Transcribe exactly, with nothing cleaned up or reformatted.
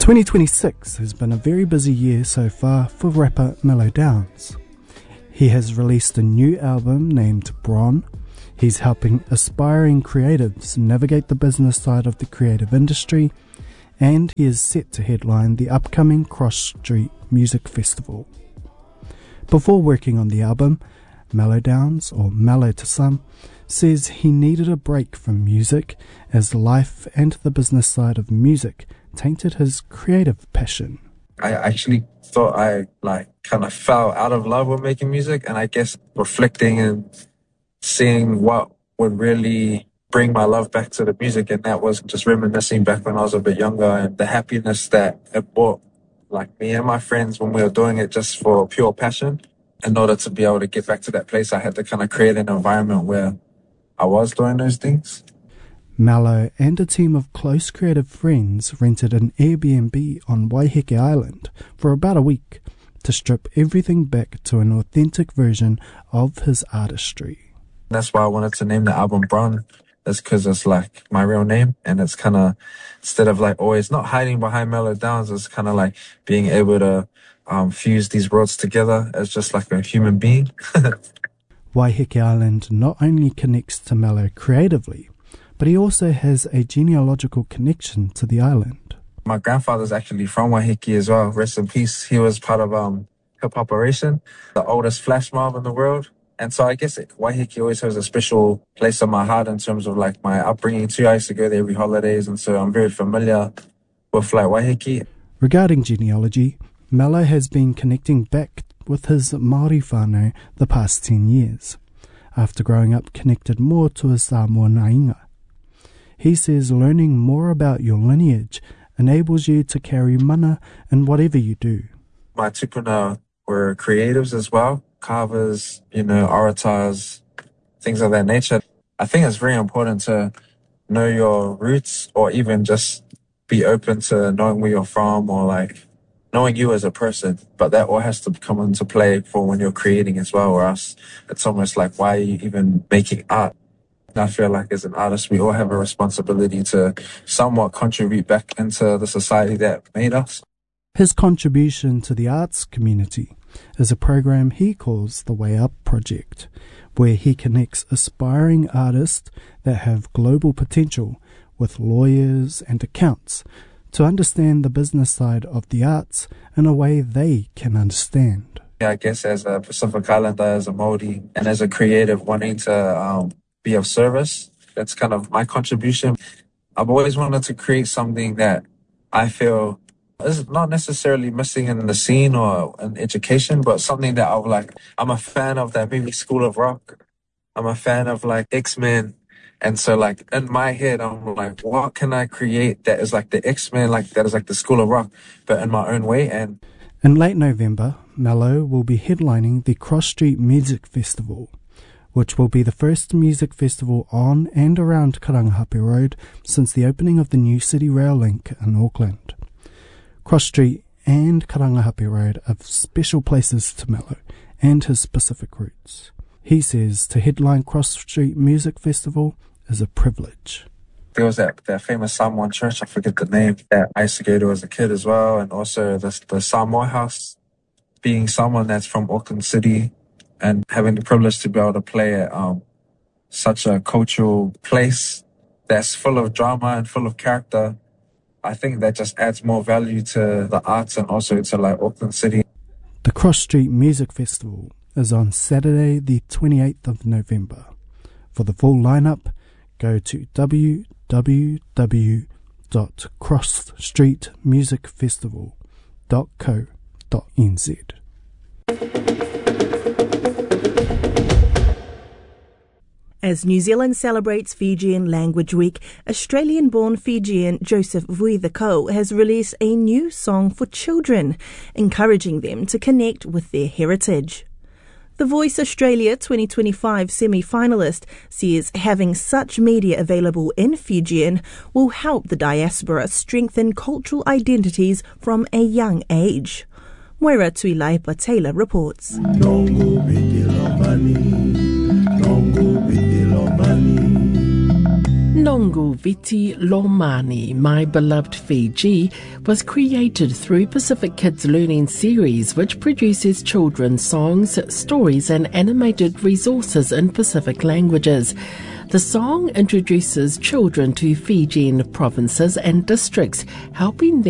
twenty twenty-six has been a very busy year so far for rapper Mellow Downs. He has released a new album named Bron. He's helping aspiring creatives navigate the business side of the creative industry, and he is set to headline the upcoming Cross Street Music Festival. Before working on the album, Mellow Downs, or Mellow to some, says he needed a break from music as life and the business side of music tainted his creative passion. I actually thought I like kind of fell out of love with making music, and I guess reflecting and seeing what would really bring my love back to the music, and that was just reminiscing back when I was a bit younger and the happiness that it brought like me and my friends when we were doing it just for pure passion. In order to be able to get back to that place, I had to kind of create an environment where I was doing those things. Mellow and a team of close creative friends rented an Airbnb on Waiheke Island for about a week to strip everything back to an authentic version of his artistry. That's why I wanted to name the album Bron. It's because it's like my real name, and it's kind of, instead of like always not hiding behind Mellow Downs, it's kind of like being able to um, fuse these worlds together as just like a human being. Waiheke Island not only connects to Mellow creatively, but he also has a genealogical connection to the island. My grandfather's actually from Waiheke as well. Rest in peace. He was part of um, Hip Operation, the oldest flash mob in the world. And so I guess it, Waiheke always has a special place in my heart in terms of like my upbringing too. I used to go there every holidays, and so I'm very familiar with like Waiheke. Regarding genealogy, Mellow has been connecting back with his Māori whānau the past ten years, after growing up connected more to his Samoa nainga. He says learning more about your lineage enables you to carry mana in whatever you do. My tupuna were creatives as well, carvers, you know, orators, things of that nature. I think it's very important to know your roots, or even just be open to knowing where you're from, or like knowing you as a person. But that all has to come into play for when you're creating as well, or else it's almost like, why are you even making art? I feel like as an artist, we all have a responsibility to somewhat contribute back into the society that made us. His contribution to the arts community is a program he calls the Way Up Project, where he connects aspiring artists that have global potential with lawyers and accountants to understand the business side of the arts in a way they can understand. Yeah, I guess as a Pacific Islander, as a Māori, and as a creative wanting to um, be of service, that's kind of my contribution. I've always wanted to create something that I feel is not necessarily missing in the scene or in education, but something that I've like, I'm a fan of that movie School of Rock. I'm a fan of like X-Men. And so like in my head, I'm like, what can I create that is like the X-Men, like that is like the School of Rock, but in my own way. And in late November, Mellow will be headlining the Cross Street Music Festival, which will be the first music festival on and around Karangahape Road since the opening of the new City Rail link in Auckland. Cross Street and Karangahape Road are special places to Mellow and his Pacific roots. He says to headline Cross Street Music Festival is a privilege. There was that, that famous Samoan church, I forget the name, that I used to go to as a kid as well, and also the, the Samoa House. Being someone that's from Auckland City and having the privilege to be able to play at um, such a cultural place that's full of drama and full of character, I think that just adds more value to the arts and also to like Auckland City. The Cross Street Music Festival is on Saturday the twenty-eighth of November. For the full lineup, go to w w w dot cross street music festival dot co dot n z. As New Zealand celebrates Fijian Language Week, Australian-born Fijian Joseph Vuithako has released a new song for children, encouraging them to connect with their heritage. The Voice Australia twenty twenty-five semi-finalist says having such media available in Fijian will help the diaspora strengthen cultural identities from a young age. Moira Tuilaipa Taylor reports. Nongu Viti Lomani, My Beloved Fiji, was created through Pacific Kids Learning Series, which produces children's songs, stories and animated resources in Pacific languages. The song introduces children to Fijian provinces and districts, helping them